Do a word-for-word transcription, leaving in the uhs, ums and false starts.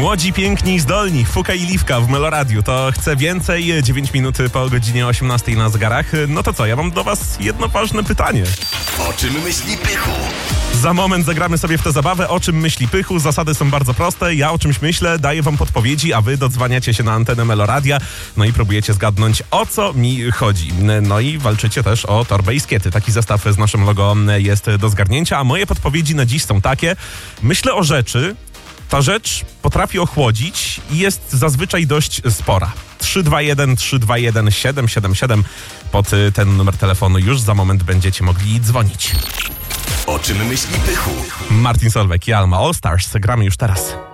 Młodzi, piękni i zdolni. Fuka i Liwka w Meloradiu. To chcę więcej. dziewięć minut po godzinie osiemnastej na zegarach. No to co, ja mam do was jedno ważne pytanie. O czym myśli Pychu? Za moment zagramy sobie w tę zabawę. O czym myśli Pychu? Zasady są bardzo proste. Ja o czymś myślę, daję wam podpowiedzi, a wy dodzwaniacie się na antenę Meloradia, no i próbujecie zgadnąć, o co mi chodzi. No i walczycie też o torbę i skiety. Taki zestaw z naszym logo jest do zgarnięcia, a moje podpowiedzi na dziś są takie. Myślę o rzeczy. Ta rzecz potrafi ochłodzić i jest zazwyczaj dość spora. trzy dwa jeden trzy dwa jeden siedem siedem siedem. Pod ten numer telefonu już za moment będziecie mogli dzwonić. O czym myśli Pychu? Martin Solveig i Alma All Stars. Gramy już teraz.